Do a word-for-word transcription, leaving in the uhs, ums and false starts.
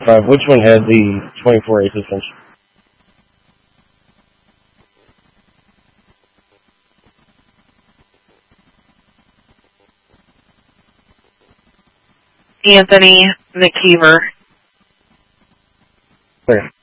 five. Which one had the twenty-four A suspension? Anthony McKeever. Where?